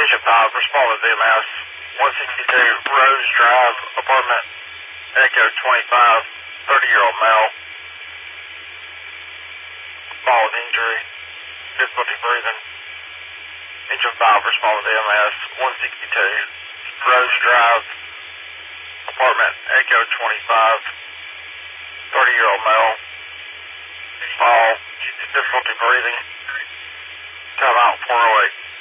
Station 5, respond to VMS. 162 Rose Drive, apartment Echo 25, 30-year-old male. Mild injury, difficulty breathing. Engine 5, respond to VMS. 162 Rose Drive, apartment Echo 25, 30-year-old male. Fall, difficulty breathing. Time out 408.